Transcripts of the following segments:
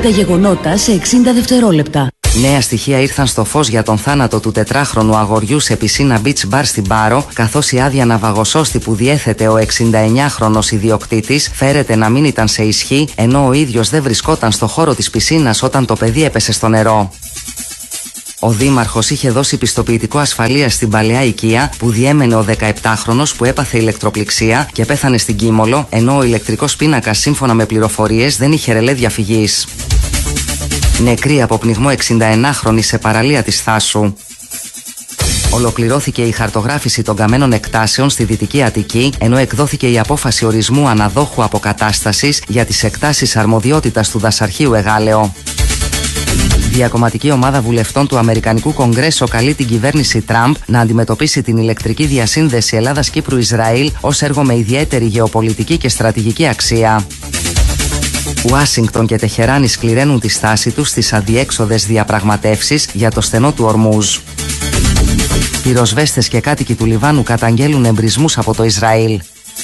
Τα γεγονότα σε 60 δευτερόλεπτα. Νέα στοιχεία ήρθαν στο φως για τον θάνατο του 4χρονου αγοριού σε πισίνα beach bar στην Πάρο, καθώς η άδεια ναυαγοσώστη που διέθετε ο 69χρονος ιδιοκτήτης φέρεται να μην ήταν σε ισχύ, ενώ ο ίδιος δεν βρισκόταν στο χώρο της πισίνας όταν το παιδί έπεσε στο νερό. Ο δήμαρχος είχε δώσει πιστοποιητικό ασφαλείας στην παλαιά οικία που διέμενε ο 17χρονος που έπαθε ηλεκτροπληξία και πέθανε στην Κίμολο, ενώ ο ηλεκτρικός πίνακας σύμφωνα με πληροφορίες δεν είχε ρελέ διαφυγής. Νεκρή από πνιγμό 61χρονη σε παραλία της Θάσου. Ολοκληρώθηκε η χαρτογράφηση των καμένων εκτάσεων στη Δυτική Αττική, ενώ εκδόθηκε η απόφαση ορισμού αναδόχου αποκατάστασης για τις εκτάσεις αρμοδιότητας του Δασαρχείου Εγάλεο. Διακομματική ομάδα βουλευτών του Αμερικανικού Κογκρέσο καλεί την κυβέρνηση Τραμπ να αντιμετωπίσει την ηλεκτρική διασύνδεση Ελλάδας-Κύπρου-Ισραήλ ως έργο με ιδιαίτερη γεωπολιτική και στρατηγική αξία. Ουάσιγκτον και Τεχεράνη σκληραίνουν τη στάση τους στις αδιέξοδες διαπραγματεύσεις για το στενό του Ορμούζ. Πυροσβέστες και κάτοικοι του Λιβάνου καταγγέλουν εμπρισμούς από το Ισραήλ.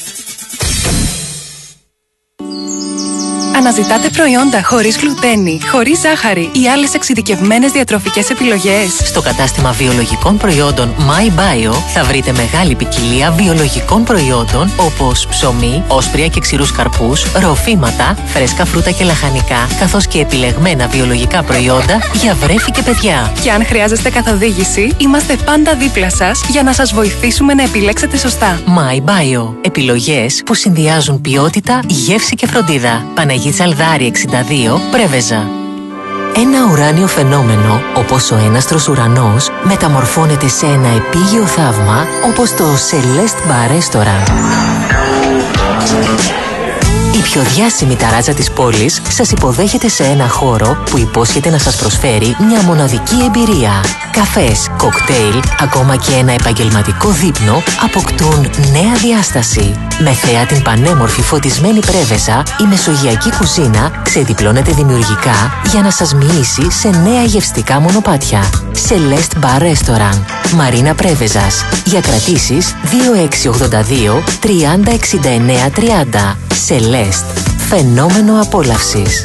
Αναζητάτε προϊόντα χωρίς γλουτένη, χωρίς ζάχαρη ή άλλες εξειδικευμένες διατροφικές επιλογές? Στο κατάστημα βιολογικών προϊόντων My Bio θα βρείτε μεγάλη ποικιλία βιολογικών προϊόντων όπως ψωμί, όσπρια και ξηρούς καρπούς, ροφήματα, φρέσκα φρούτα και λαχανικά, καθώς και επιλεγμένα βιολογικά προϊόντα για βρέφη και παιδιά. Και αν χρειάζεστε καθοδήγηση, είμαστε πάντα δίπλα σας για να σας βοηθήσουμε να επιλέξετε σωστά. My Bio. Επιλογές που συνδυάζουν ποιότητα, γεύση και φροντίδα. Παναγία Τσαλδάρη 62, Πρέβεζα. Ένα ουράνιο φαινόμενο, όπως ο έναστρος ουρανός, μεταμορφώνεται σε ένα επίγειο θαύμα, όπως το Celeste Bar Restaurant. Η πιο διάσημη ταράτσα της πόλης σας υποδέχεται σε ένα χώρο που υπόσχεται να σας προσφέρει μια μοναδική εμπειρία. Καφές, κοκτέιλ, ακόμα και ένα επαγγελματικό δείπνο αποκτούν νέα διάσταση. Με θέα την πανέμορφη φωτισμένη Πρέβεζα, η μεσογειακή κουζίνα ξεδιπλώνεται δημιουργικά για να σας μοιήσει σε νέα γευστικά μονοπάτια. Celeste Bar Restaurant, Μαρίνα Πρέβεζας. Για κρατήσεις 2682 30 69 30. Celeste, φαινόμενο απόλαυσης.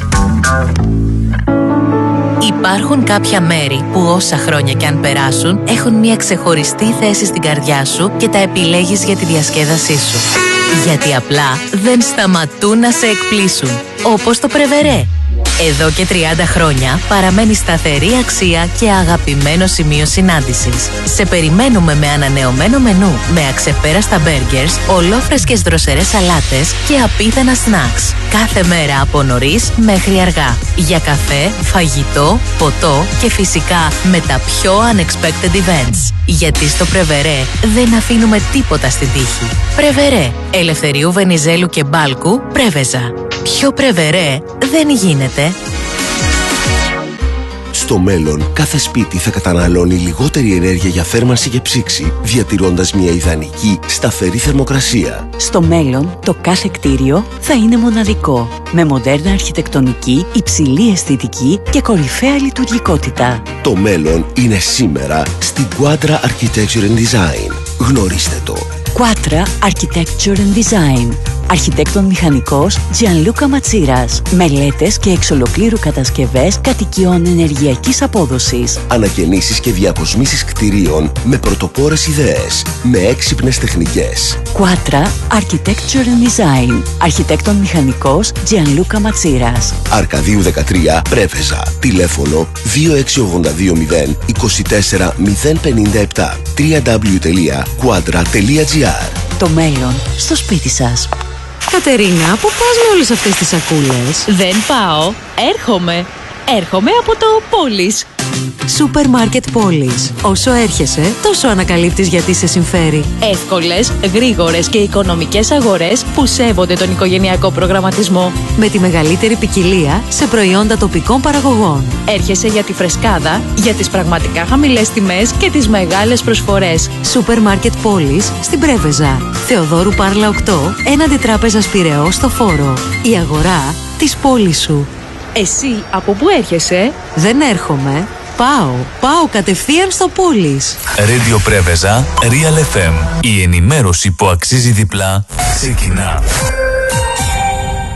Υπάρχουν κάποια μέρη που όσα χρόνια κι αν περάσουν έχουν μια ξεχωριστή θέση στην καρδιά σου και τα επιλέγεις για τη διασκέδασή σου. Γιατί απλά δεν σταματούν να σε εκπλήσουν. Όπως το Πρεβερέ. Εδώ και 30 χρόνια παραμένει σταθερή αξία και αγαπημένο σημείο συνάντησης. Σε περιμένουμε με ανανεωμένο μενού, με αξεπέραστα μπέργκερς, ολόφρεσκες δροσερές σαλάτες και απίθανα σνακς. Κάθε μέρα από νωρίς μέχρι αργά. Για καφέ, φαγητό, ποτό και φυσικά με τα πιο unexpected events. Γιατί στο Πρεβερέ δεν αφήνουμε τίποτα στην τύχη. Πρεβερέ, Ελευθερίου Βενιζέλου και Μπάλκου, Πρέβεζα. Πιο Πρεβερέ δεν γίνεται. Στο μέλλον, κάθε σπίτι θα καταναλώνει λιγότερη ενέργεια για θέρμανση και ψήξη, διατηρώντας μια ιδανική, σταθερή θερμοκρασία. Στο μέλλον, το κάθε κτίριο θα είναι μοναδικό, με μοντέρνα αρχιτεκτονική, υψηλή αισθητική και κορυφαία λειτουργικότητα. Το μέλλον είναι σήμερα στην Quadra Architecture and Design. Γνωρίστε το. Quadra Architecture and Design. Αρχιτέκτον μηχανικός Gianluca Ματσίρας. Μελέτες και εξ ολοκλήρου κατασκευές κατοικιών ενεργειακής απόδοσης. Ανακαινήσεις και διακοσμήσεις κτηρίων με πρωτοπόρες ιδέες, με έξυπνες τεχνικές. Quadra Architecture and Design. Αρχιτέκτον μηχανικός Gianluca Ματσίρας. Αρκαδίου 13, Πρέβεζα. Τηλέφωνο 26820 24 057. www.quadra.gr. Το μέλλον στο σπίτι σας. Κατερίνα, πού πας με όλες αυτές τις σακούλες? Δεν πάω, έρχομαι. Έρχομαι από το Πόλης. Σούπερ Μάρκετ Πόλης. Όσο έρχεσαι, τόσο ανακαλύπτεις γιατί σε συμφέρει. Εύκολες, γρήγορες και οικονομικές αγορές που σέβονται τον οικογενειακό προγραμματισμό. Με τη μεγαλύτερη ποικιλία σε προϊόντα τοπικών παραγωγών. Έρχεσαι για τη φρεσκάδα, για τις πραγματικά χαμηλές τιμές και τις μεγάλες προσφορές. Σούπερ Μάρκετ Πόλης στην Πρέβεζα. Θεοδόρου Πάρλα 8, έναντι Τράπεζας Πειραιώς στο Φόρο. Η αγορά της πόλης σου. Εσύ από πού έρχεσαι? Δεν έρχομαι. Πάω κατευθείαν στο Πόλης. Radio Πρέβεζα, Real FM. Η ενημέρωση που αξίζει διπλά ξεκινά.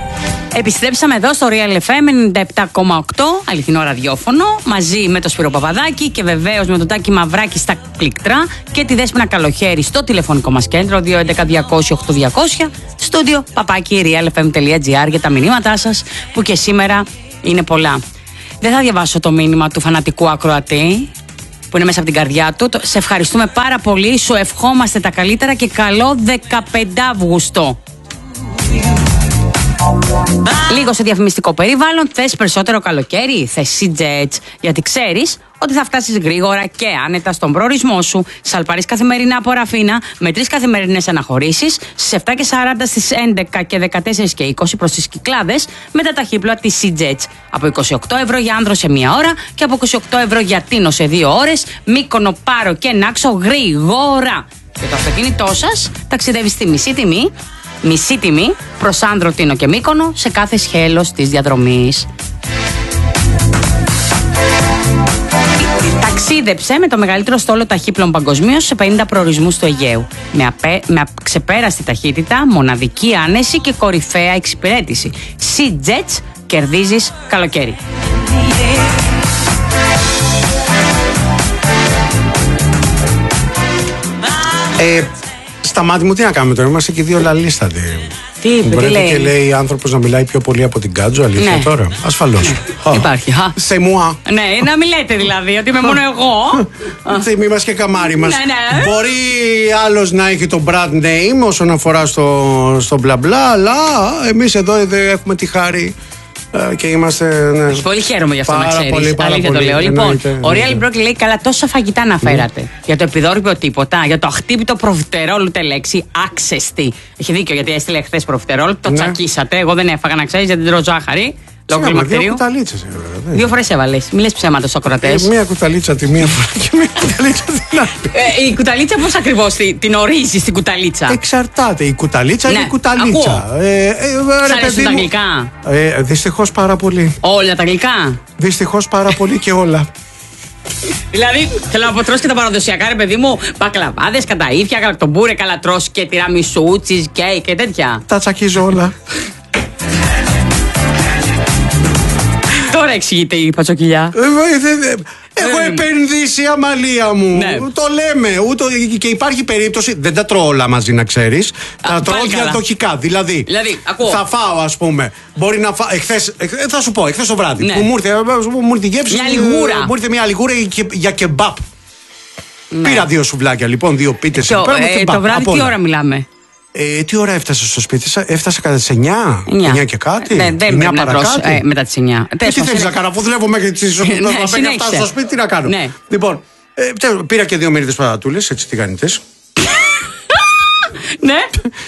Επιστρέψαμε εδώ στο Real FM 97,8, αληθινό ραδιόφωνο, μαζί με το Σπύρο Παπαδάκη και βεβαίως με τον Τάκη Μαυράκη στα κλικτρά και τη Δέσποινα Καλοχέρη στο τηλεφωνικό μας κέντρο 211-200-8200, στούντιο παπάκι realfm.gr για τα μηνύματά σας που και σήμερα είναι πολλά. Δεν θα διαβάσω το μήνυμα του φανατικού ακροατή που είναι μέσα από την καρδιά του. Σε ευχαριστούμε πάρα πολύ, σου ευχόμαστε τα καλύτερα και καλό 15 Αυγουστό. Λίγο σε διαφημιστικό περιβάλλον, θες περισσότερο καλοκαίρι, θες CJets, γιατί ξέρεις ότι θα φτάσεις γρήγορα και άνετα στον προορισμό σου. Σαλπαρείς καθημερινά από Ραφίνα με 3 καθημερινές αναχωρήσεις στις 7:40, στις 11 και 14 και 20 προς τις Κυκλάδες με τα ταχύπλοα της CJets. Από 28 ευρώ για Άνδρο σε 1 ώρα και από 28 ευρώ για Τίνο σε 2 ώρες. Μύκονο, Πάρο και Νάξο γρήγορα. Και το αυτοκίνητό σας ταξιδεύει στη μισή τιμή προς Άνδρο, Τίνο και Μύκονο σε κάθε σχέλος της διαδρομής. Ταξίδεψε με το μεγαλύτερο στόλο ταχύπλων παγκοσμίως σε 50 προορισμούς του Αιγαίου. Με ξεπέραστη ταχύτητα, μοναδική άνεση και κορυφαία εξυπηρέτηση. CJets, κερδίζεις καλοκαίρι. Στα μάτια μου τι να κάνουμε τώρα, είμαστε και δύο λαλίστατοι. Τι λέει. Και λέει άνθρωπος να μιλάει πιο πολύ από την Κάτζο, αλήθεια ναι. Τώρα. Ασφαλώς. Ναι. Υπάρχει. Σε μουά. Ναι, να μην λέτε δηλαδή ότι είμαι μόνο εγώ. Μη μας και καμάρι μας. Ναι. Μπορεί άλλος να έχει το brand name όσον αφορά στο μπλα μπλα, αλλά εμείς εδώ έχουμε τη χάρη. Και είμαστε. Ναι. Πολύ χαίρομαι γι' αυτό να ξέρεις. Αλήθεια το λέω. Λοιπόν, ο Real Brock λέει: καλά, τόσα φαγητά αναφέρατε. Για το επιδόρυπιο τίποτα. Για το αχτύπητο προφιτερόλ ούτε λέξη. Άξεστη. Έχει δίκιο γιατί έστειλε χθες προφιτερόλ. Το τσακίσατε. Εγώ δεν έφαγα να ξέρεις γιατί δεν τρώω ζάχαρη. Λόγω κλιμακτηρίου. 2 κουταλίτσες. 2 φορές έβαλες. Μην λες ψέματα στους ακροατές. Μία κουταλίτσα τη μία φορά και μία κουταλίτσα την άλλη. Η κουταλίτσα πώς ακριβώς την ορίζεις την κουταλίτσα? Εξαρτάται. Η κουταλίτσα είναι η κουταλίτσα. Σ' αρέσουν τα γλυκά? Δυστυχώς πάρα πολύ. Όλα τα γλυκά? Δυστυχώς πάρα πολύ και όλα. Δηλαδή, θέλω να αποτρώσει και τα παραδοσιακά, ρε παιδί μου, μπακλαβάδες, καταΐφια, γαλακτομπούρε, καλατρός και τυραμισού, cheesecake και τέτοια. Τα τσακίζω όλα. Τώρα εξηγείται η πατσοκυλιά. Έχω επενδύσει, αμαλία μου. Ναι. Το λέμε. Και υπάρχει περίπτωση. Δεν τα τρώω όλα μαζί, να ξέρεις. Τα τρώω διαδοχικά. Δηλαδή θα φάω, ας πούμε. Μπορεί να φάω. Θα σου πω, εχθές το βράδυ. Ναι. Που μου ήρθε η γεύση. Μου ήρθε μια λιγούρα για κεμπάπ. Ναι. Πήρα 2 σουβλάκια, λοιπόν, 2 πίτες. Το βράδυ τι ώρα μιλάμε? Τι ώρα έφτασε στο σπίτι σας? Έφτασε κατά τις 9 και κάτι. Δεν πρέπει να τρως μετά τις 9. Τι θέλεις να κάνω, αφού δουλεύω μέχρι τις 8 να φτάσω στο σπίτι, τι να κάνω? Λοιπόν, πήρα και 2 μερίδες πατατούλες, έτσι τηγανιτές. Ναι.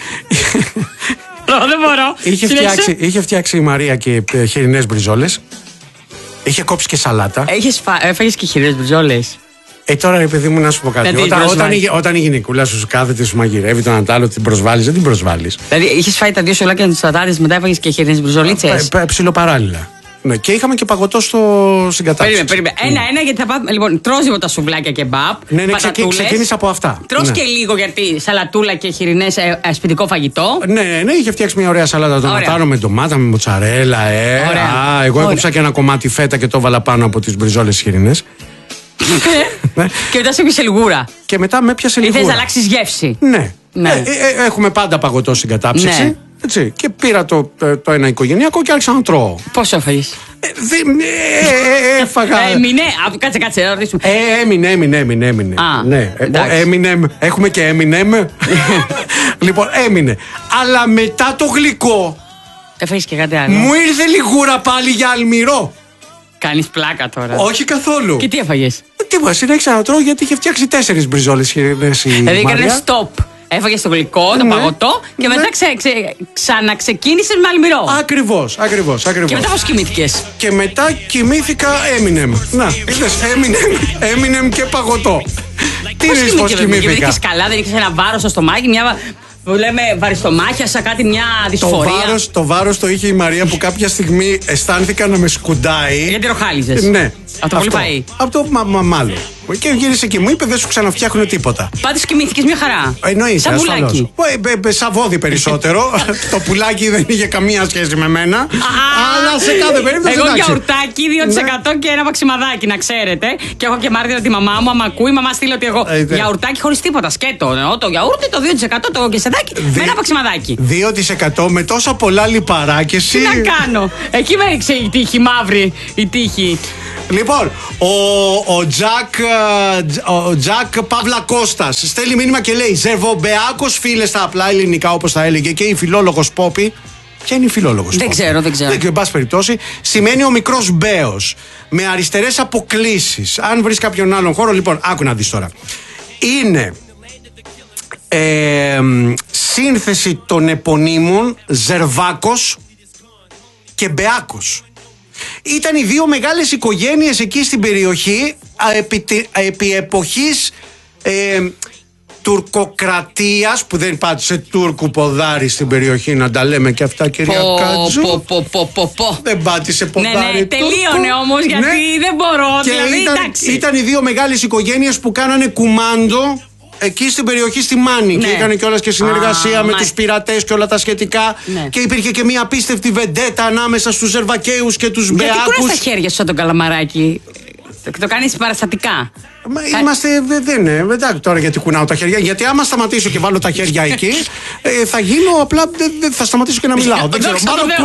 Δεν μπορώ. Είχε φτιάξει η Μαρία και χοιρινές μπριζόλες. Είχε κόψει και σαλάτα. Έφαγες και χοιρινές μπριζόλες? Τώρα ρε παιδί μου, να σου πω κάτι. Όταν η γυναικούλα σου κάθεται, σου μαγειρεύει τον αντάλλο, την προσβάλλεις, δεν την προσβάλλεις. Δηλαδή, είχες φάει τα 2 σολάκια με τους πατάτες, μετά έφαγες και χοιρινές μπριζολίτσες. Ψιλοπαράλληλα. Ναι, και είχαμε και παγωτό στην κατάσταση. Περίμενε. Ένα, γιατί θα πάμε. Λοιπόν, τρως λίγο τα σουβλάκια και μπαπ. Ναι, ξεκίνησα από αυτά. Τρως και λίγο γιατί σαλατούλα και χοιρινές σπιτικό φαγητό. Ναι, είχε φτιάξει μια ωραία σαλάτα τον Ατάρο με ντομάτα, με μοτσαρέλα. Εγώ έκοψα και ένα κομμάτι φέτα και το έβαλα πάνω από τις μπριζόλες χοιρινές. Και μετά σε έπιασε λιγούρα. Και μετά με έπιασε λιγούρα. Θες να αλλάξεις γεύση? Ναι. Έχουμε πάντα παγωτό στην κατάψυξη. Ναι. Έτσι. Και πήρα το ένα οικογενειακό και άρχισα να τρώω. Πόσο έφαγες? Έφαγα. Έμεινε. Κάτσε να ρωτήσουμε. Έμεινε. Έχουμε και έμεινε. Λοιπόν, έμεινε. Αλλά μετά το γλυκό. Έφαγες και κάτι άλλο? Μου ήρθε λιγούρα πάλι για αλμυρό. Κάνεις πλάκα τώρα? Όχι καθόλου. Και τι έφαγες? Τίποτα, συνέχισα να τρώω γιατί είχε φτιάξει 4 μπριζόλες χοιρινές. Δηλαδή έκανες stop. Έφαγες το γλυκό, το παγωτό και μετά ξαναξεκίνησες με αλμυρό. Ακριβώς. Και μετά πώς κοιμήθηκες? Και μετά κοιμήθηκα Eminem. Να, είδες, Eminem και παγωτό. Τι είναι πώς κοιμήθηκα? Κοιμήθηκες καλά, δεν είχες ένα βάρος στο στομάχι, μια... Που λέμε βαριστομάχιασα, κάτι, μια δυσφορία. Το βάρος το είχε η Μαρία που κάποια στιγμή αισθάνθηκα να με σκουντάει. Γιατί ροχάλιζες? Ναι. Από το πολύ φαΐ. Από το μάλλον. Και γύρισε και μου είπε: δεν σου ξαναφτιάχνουν τίποτα. Πάντως κοιμήθηκες μια χαρά. Εννοείται. Σαν πουλάκι. Σαν βόδι περισσότερο. Το πουλάκι δεν είχε καμία σχέση με μένα. Αλλά σε κάθε περίπτωση. Εγώ γιαουρτάκι 2% και ένα παξιμαδάκι, να ξέρετε. Και έχω και μάρτυρα τη μαμά μου. Άμα ακούει, η μαμά στείλει ότι εγώ. Γιαουρτάκι χωρίς τίποτα. Σκέτο. Το γιαούρτι, το 2%, το κεσεδάκι με ένα παξιμαδάκι. 2% με τόσα πολλά λιπαρά και εσύ. Τι να κάνω. Εκεί με έριξε η τύχη μαύρη. Η τύχη. Λοιπόν, ο Τζακ Παύλα Κώστας στέλνει μήνυμα και λέει: Ζερβομπεάκος, φίλε στα απλά ελληνικά, όπως τα έλεγε και η φιλόλογος Πόπη. Ποια είναι η φιλόλογος Δεν Πόπη? ξέρω. Εν πάση περιπτώσει, σημαίνει ο μικρός Μπέος. Με αριστερές αποκλίσεις. Αν βρεις κάποιον άλλον χώρο, λοιπόν, άκου να δεις τώρα. Είναι σύνθεση των επωνύμων Ζερβάκος και Μπεάκος. Ήταν οι δύο μεγάλες οικογένειες εκεί στην περιοχή επί εποχής τουρκοκρατίας, που δεν πάτησε Τούρκου ποδάρι στην περιοχή, να τα λέμε και αυτά, κυρία Κάτζου. Δεν πάτησε ποδάρι. Ναι, τελείωνε όμως, γιατί δεν μπορώ. Και δηλαδή, ήταν οι δύο μεγάλες οικογένειες που κάνανε κουμάντο εκεί στην περιοχή στη Μάνη. Και είχαν κιόλας και συνεργασία με τους πειρατές και όλα τα σχετικά. Και υπήρχε και μια απίστευτη βεντέτα ανάμεσα στους Ζερβακαίους και τους Μπεάκους. Γιατί κουράς τα χέρια σου σαν τον καλαμαράκι? Το κάνεις παραστατικά. Είμαστε. Εντάξει τώρα γιατί κουνάω τα χέρια. Γιατί άμα σταματήσω και βάλω τα χέρια εκεί, θα γίνω απλά. Δεν θα σταματήσω και να μιλάω. Δεν ξέρω.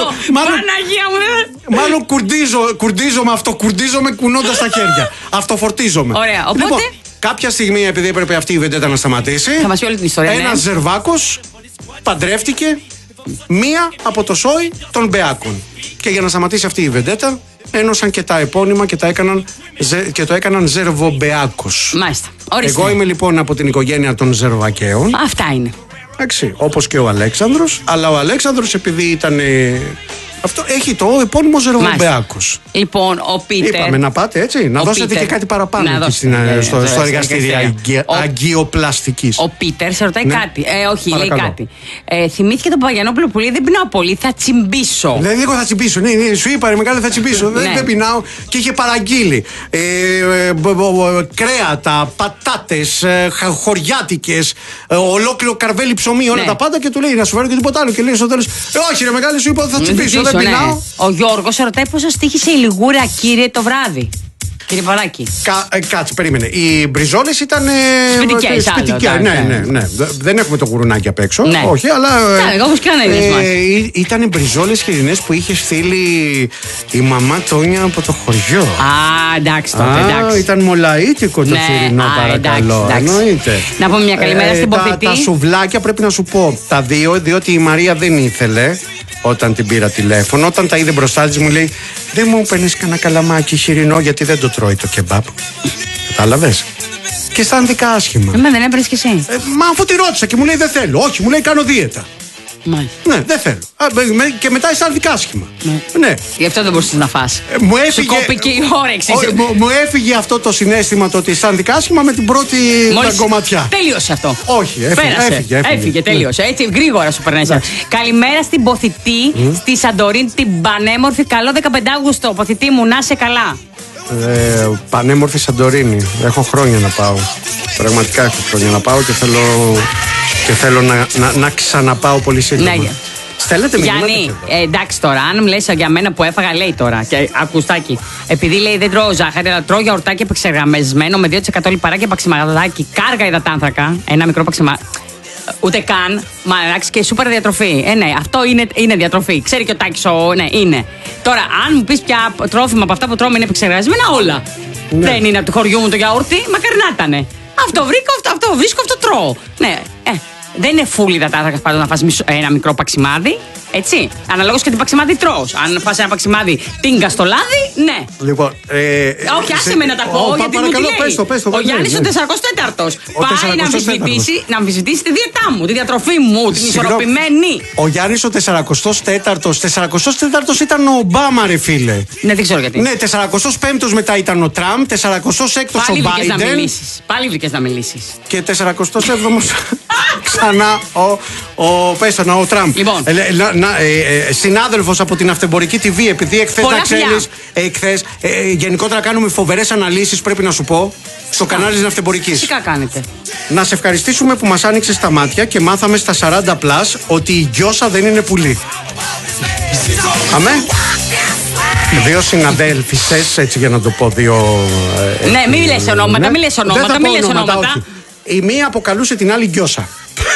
Μάλλον κουρδίζομαι, αυτοκουρδίζομαι κουνώντας τα χέρια. Αυτοφορτίζομαι. Ωραία. Οπότε. Λοιπόν, κάποια στιγμή, επειδή έπρεπε αυτή η βεντέτα να σταματήσει, θα μας πει όλη την ιστορία. Ένας Ζερβάκος παντρεύτηκε μία από το σόι των Μπεάκων. Και για να σταματήσει αυτή η βεντέτα, ένωσαν και τα επώνυμα και το έκαναν Ζερβομπεάκος. Μάλιστα. Ορίστε. Εγώ είμαι λοιπόν από την οικογένεια των Ζερβακαίων. Αυτά είναι. Εντάξει, όπως και ο Αλέξανδρος. Αλλά ο Αλέξανδρος, επειδή ήταν. Αυτό έχει το επώνυμο Ζερβομπεάκος. Λοιπόν, ο Πίτερ. Είπαμε να πάτε έτσι, να δώσετε και κάτι παραπάνω στο εργαστήριο αγκιοπλαστικής. Ο Πίτερ σε ρωτάει κάτι. Όχι, λέει κάτι. Θυμήθηκε τον Παπαγιανόπουλο που λέει: δεν πεινάω πολύ, θα τσιμπήσω. Δηλαδή, εγώ θα τσιμπήσω. Ναι, σου είπα, ρε μεγάλη, θα τσιμπήσω. Δεν πεινάω. Και είχε παραγγείλει κρέατα, πατάτες, χωριάτικες, ολόκληρο καρβέλι ψωμί, όλα τα πάντα. Και του λέει: να σου φέρω και τίποτα άλλο. Και λέει στο τέλος: όχι, ρε μεγάλη, σου είπα ότι θα τσιμπήσω. Ο Γιώργος ρωτάει πόσο στοίχησε η λιγούρα, κύριε, το βράδυ. Κύριε Παράκη. Κάτσε, περίμενε. Οι μπριζόλες ήταν. Σπιτικές. Ναι. Δεν έχουμε το γουρουνάκι απ' έξω. Ναι. Όχι, αλλά. Όπως και αν ήταν μπριζόλες χοιρινές που είχε στείλει η μαμά Τόνια από το χωριό. Εντάξει τότε. Ήταν μολαΐτικο το χοιρινό, παρακαλώ. Εννοείται. Να πούμε μια καλημέρα στην Ποφητή. Τα σουβλάκια πρέπει να σου πω τα δύο, διότι η Μαρία δεν ήθελε. Όταν την πήρα τηλέφωνο, όταν τα είδε μπροστά της, μου λέει: δεν μου παίρνεις κανένα καλαμάκι χοιρινό, γιατί δεν το τρώει το κεμπάπ. Κατάλαβες? Και αισθάνθηκα άσχημα. Δεν έπαιρνες κι εσύ. Μα αφού τη ρώτησα και μου λέει: δεν θέλω. Όχι, μου λέει: κάνω δίαιτα. Μάλιστα. Ναι, δεν θέλω. Και μετά αισθάνθηκα άσχημα. Ναι. Γι' αυτό δεν μπορούσες να φας. Μου έφυγε. Σου κόπηκε η όρεξη. Μου έφυγε αυτό το συναίσθημα, το ότι αισθάνθηκα άσχημα με την πρώτη κομματιά. Τέλειωσε αυτό. Όχι, έφυγε. Τέλειωσε. Έτσι γρήγορα σου περνάει. Καλημέρα στην Ποθητή, στη Σαντορίνη, την πανέμορφη. Καλό 15 Αύγουστο. Ποθητή μου, να σε καλά. Πανέμορφη Σαντορίνη. Έχω χρόνια να πάω. Πραγματικά έχω χρόνια να πάω και θέλω να ξαναπάω πολύ σύντομα. Ναι. Στέλνετε μηνύματα. Γιάννη, εντάξει τώρα, αν μου λες για μένα που έφαγα, λέει τώρα. Και ακουστάκι. Επειδή λέει δεν τρώω ζάχαρη, αλλά τρώω γιαουρτάκι επεξεργασμένο με 2% λιπαρά και παξιμαδάκι. Κάργα υδατάνθρακα. Ένα μικρό παξιμαδάκι. Ούτε καν. Μα εντάξει, και σούπερ διατροφή. Ναι, αυτό είναι διατροφή. Ξέρει και ο Τάκης, ναι, είναι. Τώρα, αν μου πεις πια τρόφιμα από αυτά που τρώμε είναι επεξεργασμένα, όλα. Ναι. Δεν είναι από του χωριού μου το γιαούρτι, μακάρι να ήταν. Αυτό βρίσκω, αυτό τρώω. Ναι, δεν είναι φούλη υδατάνθρακα πάντως να φας ένα μικρό παξιμάδι. Έτσι. Αναλόγως και την παξιμάδι τρως. Αν φας ένα παξιμάδι τίνγκα στο λάδι, ναι. Λοιπόν. Όχι, άσε με να τα πω. Γιατί μου τι λέει. Ο Γιάννης ο 44ος πάει να αμφισβητήσει τη δίαιτά μου, τη διατροφή μου, την ισορροπημένη. Ο Γιάννης ο 44ος. 44ος ήταν ο Ομπάμα, ρε φίλε. Ναι, δεν ξέρω γιατί. Ναι, 45ος μετά ήταν ο Τραμπ, 46ος ο Μπάιντεν. Πάλι βρήκες να μιλήσεις. Και 47ος ξανά ο Τραμπ. Λοιπόν. συνάδελφος από την Ναυτεμπορική TV, επειδή εχθές να ξέρεις, γενικότερα κάνουμε φοβερές αναλύσεις, πρέπει να σου πω, στο κανάλι της Ναυτεμπορικής. Φυσικά κάνετε. Να σε ευχαριστήσουμε που μας άνοιξες τα μάτια και μάθαμε στα 40+ ότι η Γκιόσα δεν είναι πουλί. Αμέ. Δύο συναδέλφισες, έτσι για να το πω, ναι, μην λες ονόματα, μην λες ονόματα. Η μία αποκαλούσε την άλλη Γκιόσα.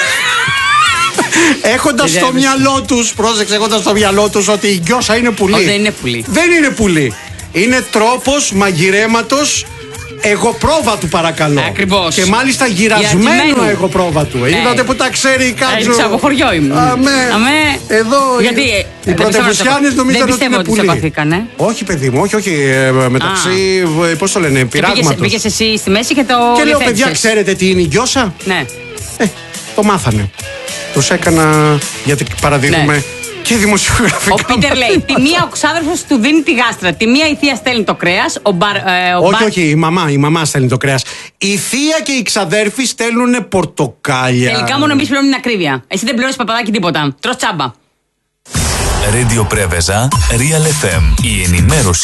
Έχοντας στο μυαλό τους, πρόσεξε, έχοντας στο μυαλό τους ότι η Γκιόσα είναι πουλί. Δεν είναι πουλί. Δεν είναι πουλί. Είναι τρόπος μαγειρέματος εγωπρόβατου, παρακαλώ. Ακριβώς. Και μάλιστα γυρασμένο εγωπρόβατου. Είδατε που τα ξέρει η Κάτζο. Έτσι από χωριό ήμουν. Αμέ. Εδώ. Γιατί οι πρωτευουσιάνες νομίζαν ότι είναι πουλί. Δεν πιστεύω. Όχι, παιδί μου, όχι. Μεταξύ, πώς το λένε, πειράγματος. Πήγες εσύ στη μέση και το. Και λέω, παιδιά, ξέρετε τι είναι η Γκιόσα? Ναι. Το μάθανε. Τους έκανα, γιατί παραδείγουμε και δημοσιογραφικά. Ο Πίτερ λέει: τη μία ο ξάδερφος του δίνει τη γάστρα. Τη μία η θεία στέλνει το κρέας. Όχι, η μαμά στέλνει το κρέας. Η θεία και οι ξαδέρφοι στέλνουν πορτοκάλια. Τελικά μόνο εμείς πληρώνουμε την ακρίβεια. Εσύ δεν πληρώνεις, παπαδάκι, τίποτα. Τρως τσάμπα. Radio Preveza, Real FM. Η ενημέρωση